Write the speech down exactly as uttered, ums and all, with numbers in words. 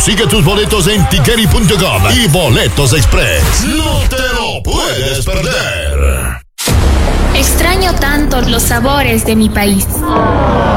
Consigue tus boletos en tiqueri punto com y Boletos Express. No te lo puedes perder. Extraño tanto los sabores de mi país.